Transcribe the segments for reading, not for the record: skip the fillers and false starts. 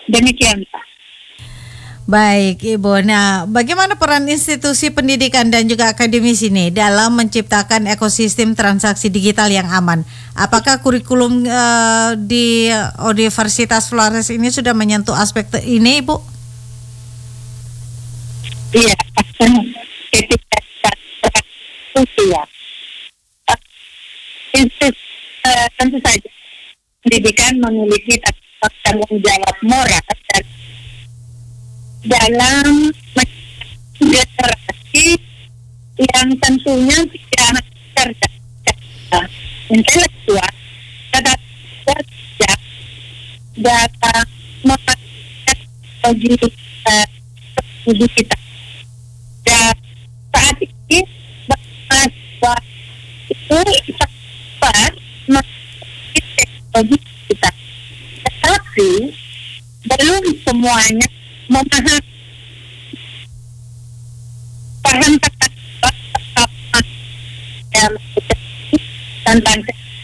Demikian, Pak. Baik, Ibu. Nah, bagaimana peran institusi pendidikan dan juga akademisi ini dalam menciptakan ekosistem transaksi digital yang aman? Apakah kurikulum di Universitas Flores ini sudah menyentuh aspek ini, Ibu? Iya, ketika ya. Tentu saja pendidikan memiliki tanggung jawab moral dalam generasi yang tentunya tidak cerdas, intelektual, cerdas, dapat mengetahui kita. Dan saat ini mahasiswa itu cepat mengikuti teknologi kita, tetapi belum semuanya memahami paham tentang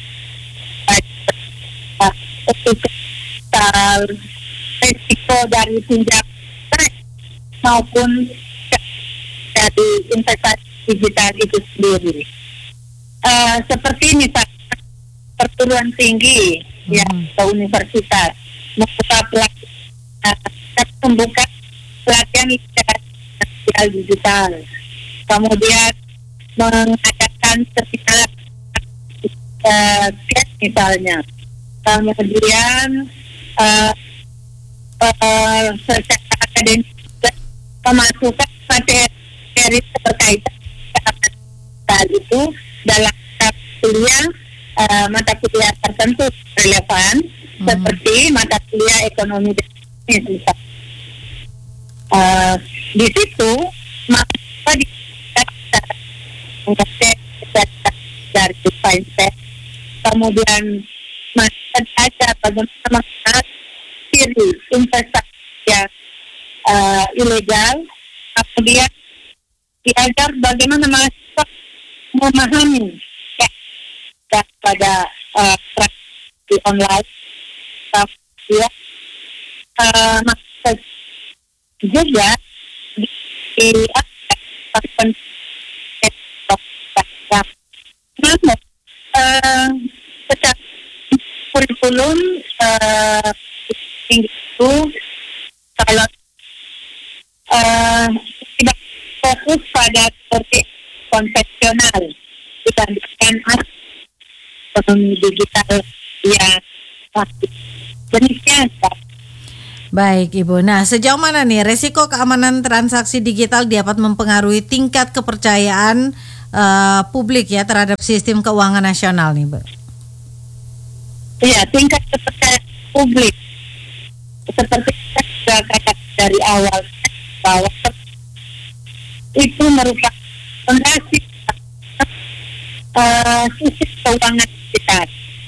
risiko dari pinjaman maupun dari investasi digital itu sendiri. Seperti misalnya perguruan tinggi ke universitas membuka pelatihan literasi digital, kemudian mengadakan seminar misalnya, kemudian secara akademik memasukkan materi terkait itu dalam mata kuliah tertentu relevan, seperti mata kuliah ekonomi dan bisnis. Di situ mahasiswa dari mindset, kemudian mahasiswa belajar bagaimana mengakhiri investasi yang ilegal, kemudian diajar bagaimana mahasiswa memahami pada transaksi online, kemudian juga namun secara kurikulum itu kalau tidak fokus pada seperti konvensional dibandingkan ekonomi digital yang demikian. Baik, Ibu. Nah, sejauh mana nih resiko keamanan transaksi digital dapat mempengaruhi tingkat kepercayaan publik ya terhadap sistem keuangan nasional nih, Bu? Iya, tingkat kepercayaan publik seperti saya katakan dari awal bahwa itu merupakan fondasi sistem keuangan kita.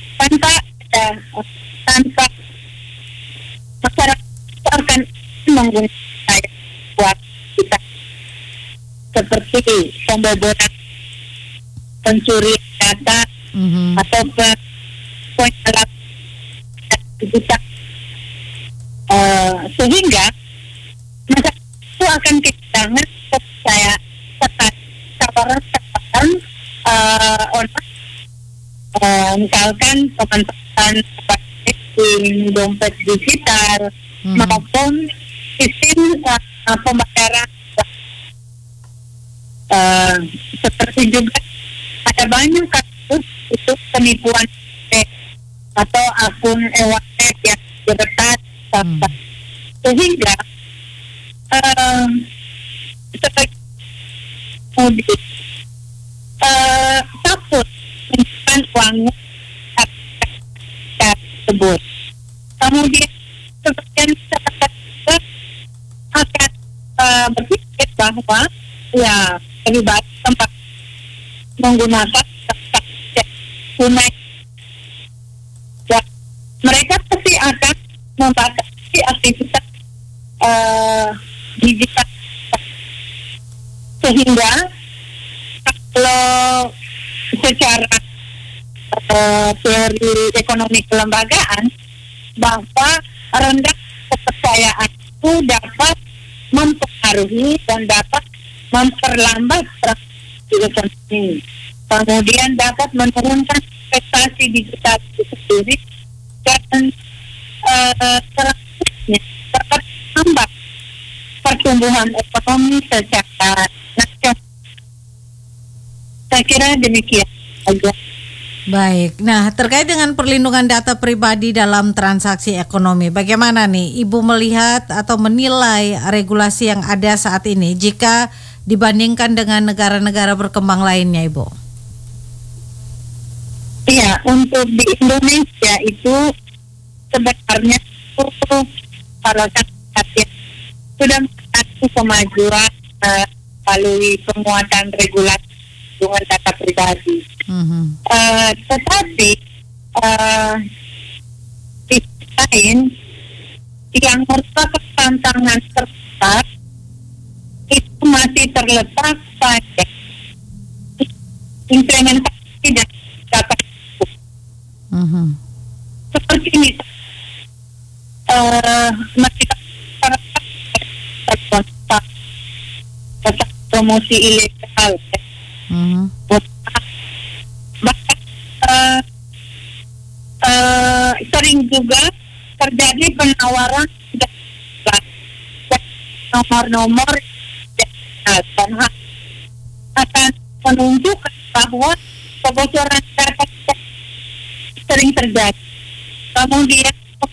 Tanpa masyarakat akan menggunakan buat kita seperti pembobolan, pencurian data atau penyalahgunaan digital, sehingga masyarakat itu akan kehilangan kepercayaan serta tawaran online, misalkan pemanfaatan dompet digital maupun sistem pembayaran, seperti juga ada banyak kasus itu penipuan atau akun e-wallet yang diretas, sehingga kemudian takut menyimpan uangnya tersebut. Kemudian sebagian masyarakat akan berpikir bahwa ya lebih baik tempat menggunakan tunai. Ya, mereka pasti akan membatasi aktivitas digital, sehingga kalau secara teori ekonomi kelembagaan bahwa rendah kepercayaan kepercayaan itu dapat mempengaruhi dan dapat memperlambat transaksi ekonomi. Kemudian dapat menurunkan investasi digital itu sendiri dan selanjutnya dapat menghambat pertumbuhan ekonomi secara nasional. Saya kira demikian aja. Baik, nah terkait dengan perlindungan data pribadi dalam transaksi ekonomi, bagaimana nih Ibu melihat atau menilai regulasi yang ada saat ini jika dibandingkan dengan negara-negara berkembang lainnya, Ibu? Iya, untuk di Indonesia itu sebenarnya itu kalau saya sudah mengalami kemajuan melalui penguatan regulasi perlindungan data pribadi. Tetapi di sisi lain yang merupakan tantangan terbesar itu masih terletak pada implementasi dan data seperti misalnya masih terkontak promosi ilegal. Bahkan sering juga terjadi penawaran nomor-nomor dan akan menunjukkan bahwa kebocoran data sering terjadi. Kemudian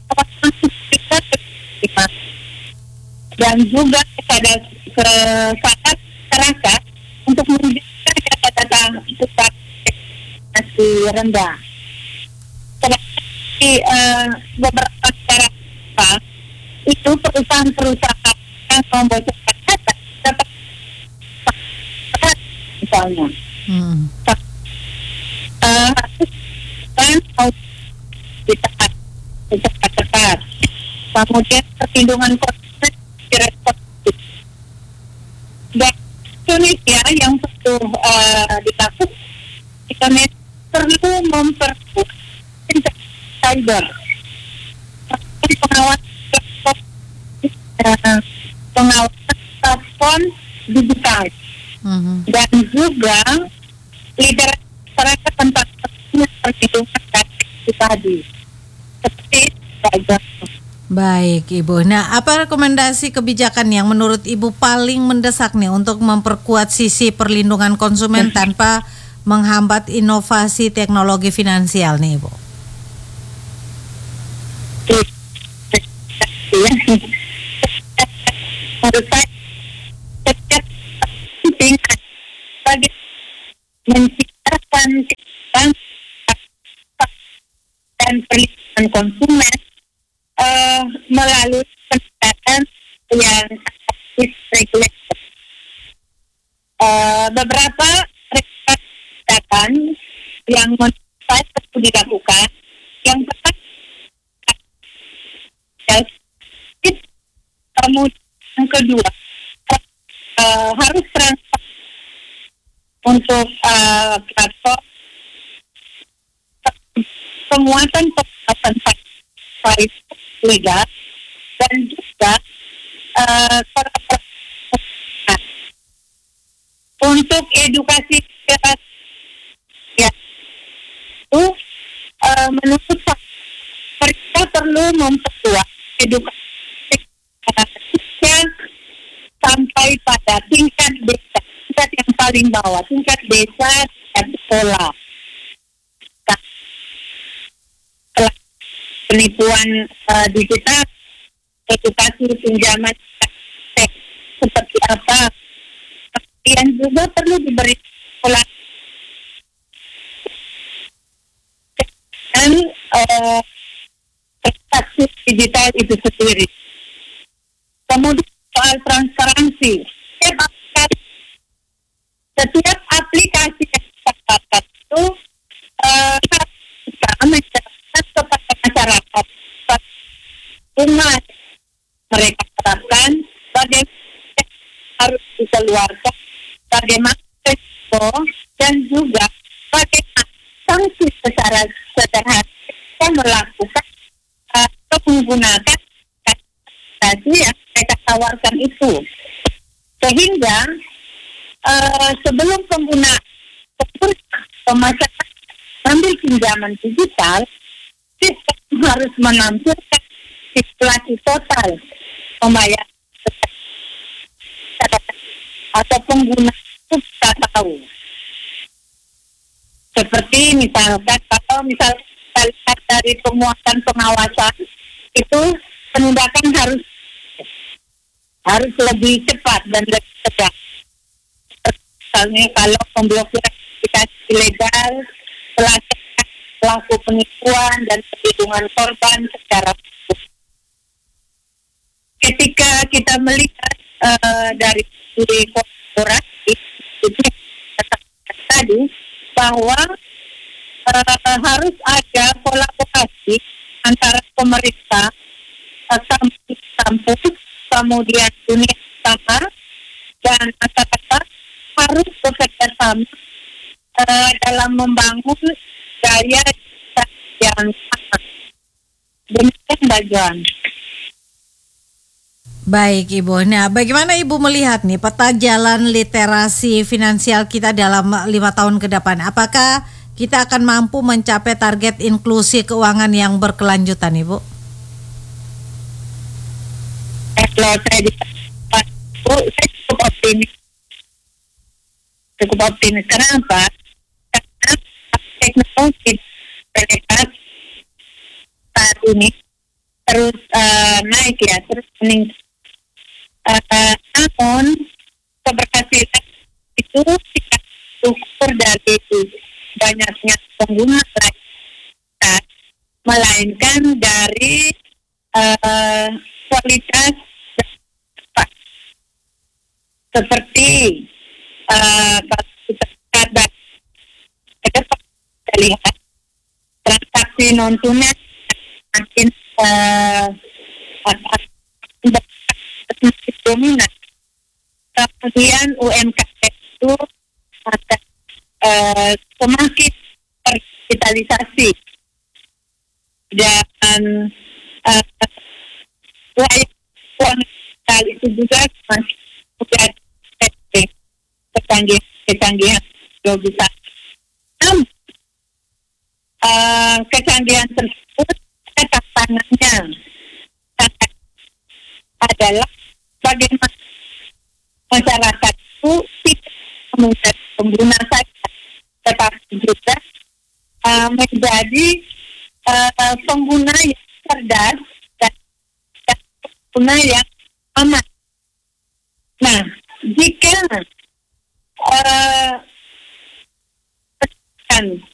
dan juga kesadaran masyarakat untuk menunjukkan data-data itu masih rendah. Seperti beberapa negara itu perusahaan-perusahaan yang membocorkan data dapat misalnya ditekan secara ketat. Kemudian perlindungan konsumen direspon. Dan Indonesia yang perlu dilakukan, Indonesia perlu memperkuat cyber, pengawasan platform digital, dan juga liderasi masyarakat tentang perlindungan data tadi. Seperti cyber. Baik Ibu, nah apa rekomendasi kebijakan yang menurut Ibu paling mendesak nih untuk memperkuat sisi perlindungan konsumen tanpa menghambat inovasi teknologi finansial nih Ibu? Menurut saya penting bagi menciptakan dan perlindungan konsumen melalui pendekatan yang regulator. Beberapa kebijakan yang menurut saya perlu dilakukan. Yang pertama, kemudian yang kedua harus transparan untuk platform, penguatan pengawasan legal, dan juga untuk edukasi ya itu menurut saya mereka perlu memperkuat edukasi sampai pada tingkat desa, tingkat yang paling bawah, tingkat desa dan sekolah. Penipuan digital, edukasi pinjaman seperti apa, kemudian juga perlu diberi sekolah dan transaksi digital itu sendiri. Kemudian soal transparansi, setiap aplikasi yang terdapat itu menjelaskan kepada masyarakat umat mereka terapkan, bagaimana harus dikeluarkan, bagaimana risiko, dan juga bagaimana sanksi secara sederhana kita melakukan atau menggunakan aplikasi yang mereka tawarkan itu. Sehingga sebelum pengguna pemasaran ambil pinjaman digital, sistem harus menampilkan simulasi total pembayaran atau pengguna itu bisa tahu. Seperti misalkan kalau misalnya kita lihat dari penguatan pengawasan itu penindakan harus lebih cepat dan lebih tegas. Misalnya kalau memblokir aplikasi ilegal, pelaku penipuan dan perlindungan korban secara utuh. Ketika kita melihat dari kolaborasi itu tadi bahwa harus ada kolaborasi antara pemerintah, kampus, kemudian dunia usaha dan masyarakat harus bekerja sama dalam membangun gaya yang sama. Demikian Mbak Joan. Baik Ibu, nah bagaimana Ibu melihat nih peta jalan literasi finansial kita dalam 5 tahun ke depan? Apakah kita akan mampu mencapai target inklusi keuangan yang berkelanjutan Ibu? Kalau saya cukup optimis. Kenapa? Karena teknologi penetras saat ini terus naik ya, terus meningkat. Namun keberhasilan itu tidak ukur dari banyaknya pengguna melainkan dari kualitas seperti kalau kita lihat transaksi non tunai makin dominan. Kemudian UMKM itu semakin terdigitalisasi dan keuangan digital itu juga masih sudah kecanggihan globalisasi. Kecanggihan tersebut tantangannya adalah bagaimana masyarakat itu tidak menjadi pengguna saja, tetapi juga menjadi pengguna yang cerdas dan pengguna yang aman. Nah, jika